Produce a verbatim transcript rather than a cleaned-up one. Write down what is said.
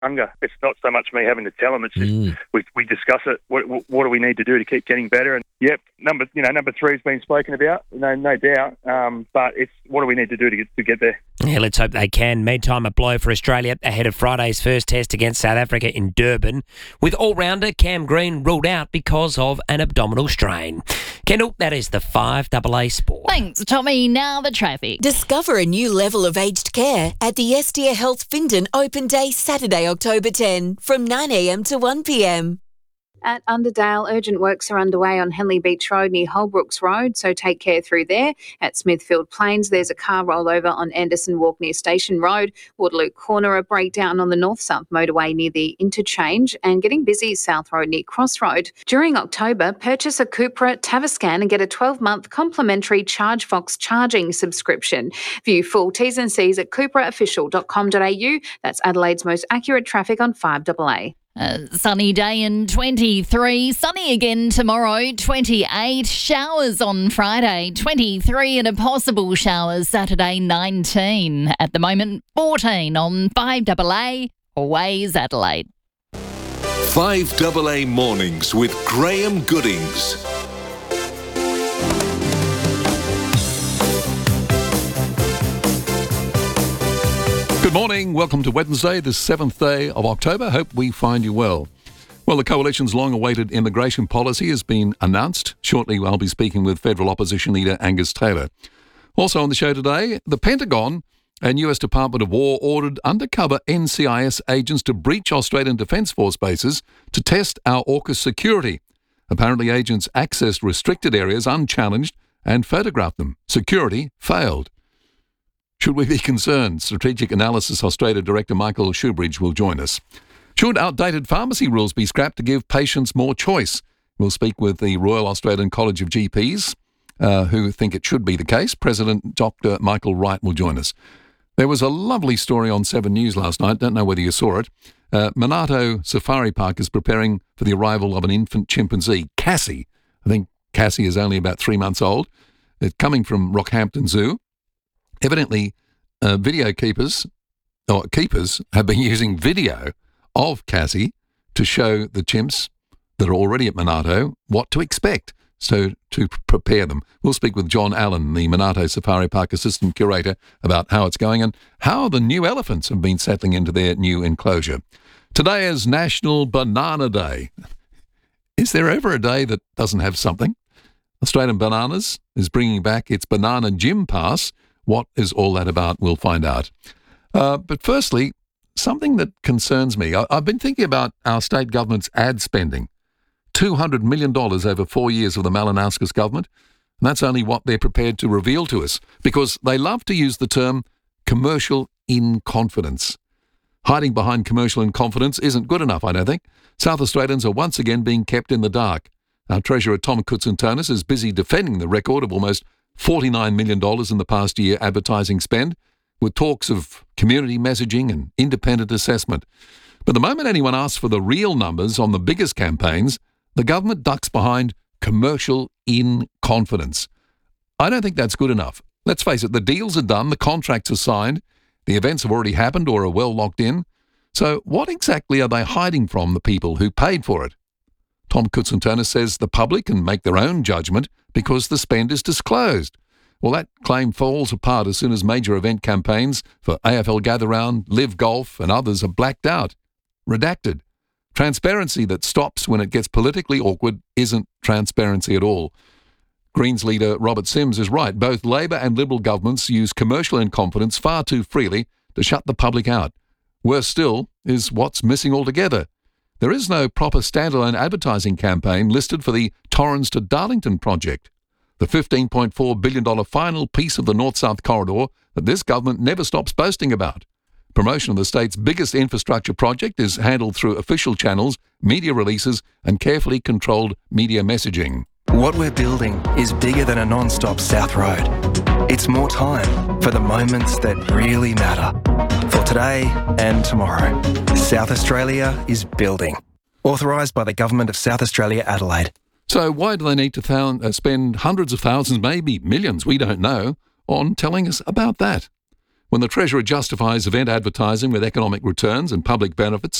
hunger. It's not so much me having to tell them. It's just Mm. we we discuss it. What, what what do we need to do to keep getting better? And yep, number you know number three has been spoken about. No no doubt. Um, but it's what do we need to do to get to get there? Yeah, let's hope they can. Meantime, a blow for Australia ahead of Friday's first test against South Africa in Durban, with all-rounder Cam Green ruled out because of an abdominal strain. Kendall, that is the five A A Sport. Thanks, Tommy. Now the traffic. Discover a new level of aged care at the Estia Health Findon Open Day Saturday, October tenth from nine a m to one p m. At Underdale, urgent works are underway on Henley Beach Road near Holbrooks Road, so take care through there. At Smithfield Plains, there's a car rollover on Anderson Walk near Station Road. Waterloo Corner, a breakdown on the north-south motorway near the interchange, and getting busy South Road near Crossroad. During October, purchase a Cupra Tavascan and get a twelve-month complimentary ChargeFox charging subscription. View full T's and C's at cupra official dot com dot a u. That's Adelaide's most accurate traffic on five A A. A sunny day in twenty-three, sunny again tomorrow, twenty-eight, showers on Friday, twenty-three, and a possible showers Saturday, nineteen. At the moment, fourteen on five A A, always Adelaide. five A A Mornings with Graham Goodings. Good morning. Welcome to Wednesday, the seventh day of October. Hope we find you well. Well, the Coalition's long-awaited immigration policy has been announced. Shortly, I'll be speaking with federal opposition leader Angus Taylor. Also on the show today, the Pentagon and U S Department of War ordered undercover N C I S agents to breach Australian Defence Force bases to test our AUKUS security. Apparently, agents accessed restricted areas unchallenged and photographed them. Security failed. Should we be concerned? Strategic Analysis Australia Director Michael Shoebridge will join us. Should outdated pharmacy rules be scrapped to give patients more choice? We'll speak with the Royal Australian College of G Ps, uh, who think it should be the case. President Doctor Michael Wright will join us. There was a lovely story on Seven News last night. Don't know whether you saw it. Uh, Monarto Safari Park is preparing for the arrival of an infant chimpanzee, Cassie. I think Cassie is only about three months old. It's coming from Rockhampton Zoo. Evidently, uh, video keepers or keepers have been using video of Cassie to show the chimps that are already at Monarto what to expect, so to prepare them. We'll speak with John Allen, the Monarto Safari Park Assistant Curator, about how it's going and how the new elephants have been settling into their new enclosure. Today is National Banana Day. Is there ever a day that doesn't have something? Australian Bananas is bringing back its Banana Gym Pass. What is all that about? We'll find out. Uh, but firstly, something that concerns me. I, I've been thinking about our state government's ad spending. two hundred million dollars over four years of the Malinauskas government. And that's only what they're prepared to reveal to us, because they love to use the term commercial in confidence. Hiding behind commercial in confidence isn't good enough, I don't think. South Australians are once again being kept in the dark. Our Treasurer Tom Koutsantonis is busy defending the record of almost forty-nine million dollars in the past year advertising spend, with talks of community messaging and independent assessment. But the moment anyone asks for the real numbers on the biggest campaigns, the government ducks behind commercial in confidence. I don't think that's good enough. Let's face it, the deals are done, the contracts are signed, the events have already happened or are well locked in. So what exactly are they hiding from the people who paid for it? Tom Koutsantonis says the public can make their own judgment because the spend is disclosed. Well, that claim falls apart as soon as major event campaigns for A F L Gather Round, Live Golf and others are blacked out, redacted. Transparency that stops when it gets politically awkward isn't transparency at all. Greens leader Robert Sims is right. Both Labor and Liberal governments use commercial in confidence far too freely to shut the public out. Worse still is what's missing altogether. There is no proper standalone advertising campaign listed for the Torrens to Darlington project, the fifteen point four billion dollars final piece of the North-South corridor that this government never stops boasting about. Promotion of the state's biggest infrastructure project is handled through official channels, media releases, and carefully controlled media messaging. What we're building is bigger than a non-stop South Road. It's more time for the moments that really matter. For today and tomorrow, South Australia is building. Authorised by the Government of South Australia, Adelaide. So why do they need to th- uh, spend hundreds of thousands, maybe millions, we don't know, on telling us about that? When the Treasurer justifies event advertising with economic returns and public benefits,